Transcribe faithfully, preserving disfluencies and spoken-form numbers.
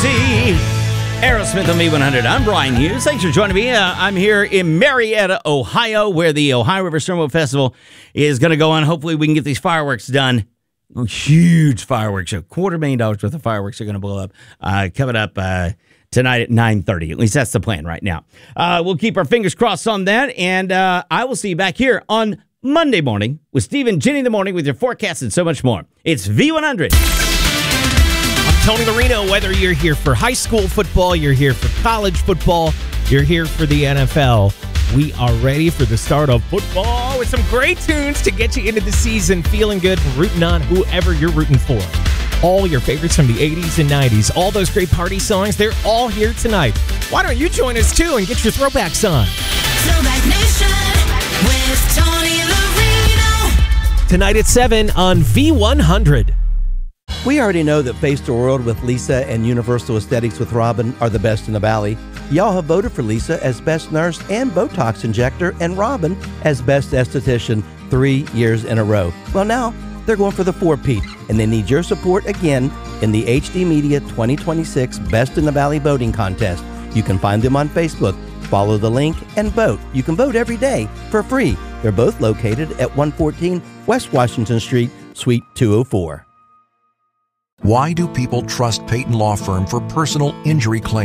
see. Aerosmith on V one hundred. I'm Brian Hughes. Thanks for joining me. Uh, I'm here in Marietta, Ohio, where the Ohio River Steamboat Festival is going to go on. Hopefully we can get these fireworks done. Oh, huge fireworks. A quarter million dollars worth of fireworks are going to blow up uh, coming up uh, tonight at nine thirty. At least that's the plan right now. Uh, we'll keep our fingers crossed on that, and uh, I will see you back here on Monday morning with Steve and Jenny in the morning with your forecast and so much more. It's V one hundred. Tony Marino, whether you're here for high school football, you're here for college football, you're here for the N F L, we are ready for the start of football with some great tunes to get you into the season, feeling good, rooting on whoever you're rooting for. All your favorites from the eighties and nineties, all those great party songs, they're all here tonight. Why don't you join us too and get your throwbacks on? Throwback Nation with Tony Marino. Tonight at seven on V one hundred. We already know that Face the World with Lisa and Universal Aesthetics with Robin are the best in the Valley. Y'all have voted for Lisa as Best Nurse and Botox Injector and Robin as Best Esthetician three years in a row. Well, now they're going for the four-peat, and they need your support again in the H D Media twenty twenty-six Best in the Valley voting contest. You can find them on Facebook. Follow the link and vote. You can vote every day for free. They're both located at one fourteen West Washington Street, Suite two oh four. Why do people trust Peyton Law Firm for personal injury claims?